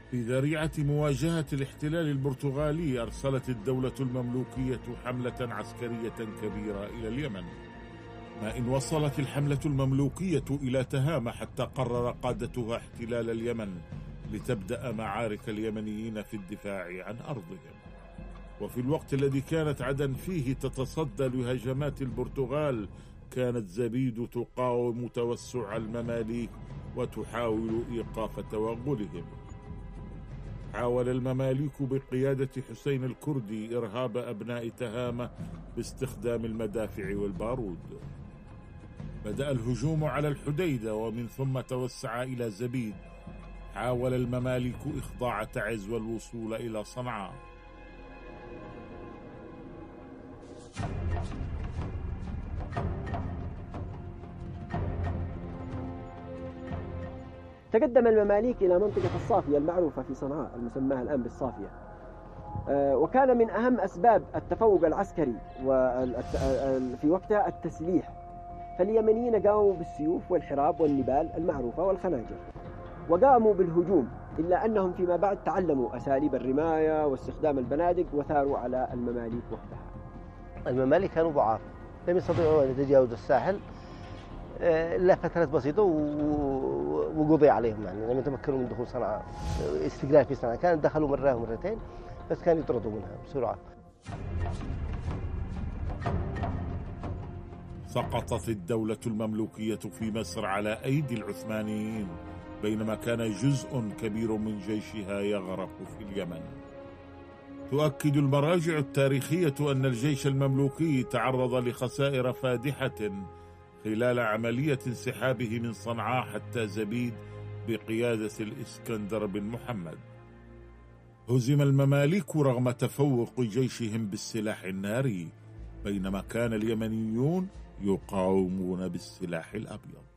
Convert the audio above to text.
في ذريعة مواجهة الاحتلال البرتغالي أرسلت الدولة المملوكية حملة عسكرية كبيرة إلى اليمن، ما إن وصلت الحملة المملوكية إلى تهامة حتى قرر قادتها احتلال اليمن لتبدأ معارك اليمنيين في الدفاع عن أرضهم. وفي الوقت الذي كانت عدن فيه تتصدى لهجمات البرتغال، كانت زبيد تقاوم توسع المماليك وتحاول إيقاف توغلهم. حاول المماليك بقيادة حسين الكردي إرهاب أبناء تهامة باستخدام المدافع والبارود. بدأ الهجوم على الحديدة ومن ثم توسع إلى زبيد. حاول المماليك إخضاع تعز والوصول إلى صنعاء. تقدم المماليك إلى منطقة الصافية المعروفة في صنعاء المسماة الآن بالصافية، وكان من أهم أسباب التفوق العسكري في وقتها التسليح، فاليمنيين قاموا بالسيوف والحراب والنبال المعروفة والخناجر، وقاموا بالهجوم، إلا أنهم فيما بعد تعلموا أساليب الرماية واستخدام البنادق وثاروا على المماليك وقتها. المماليك كانوا ضعاف، لم يستطيعوا أن يتجاوزوا الساحل إلا فترات بسيطة وقضي عليهم، يعني لم يتمكنوا من دخول صنعاء، استقلال في صنعاء. كانوا دخلوا مرة ومرتين بس كانوا يطردوا منها بسرعة. سقطت الدولة المملوكية في مصر على أيدي العثمانيين، بينما كان جزء كبير من جيشها يغرق في اليمن. تؤكد المراجع التاريخية أن الجيش المملوكي تعرض لخسائر فادحة خلال عملية انسحابه من صنعاء حتى زبيد بقيادة الإسكندر بن محمد. هزم المماليك رغم تفوق جيشهم بالسلاح الناري، بينما كان اليمنيون يقاومون بالسلاح الأبيض.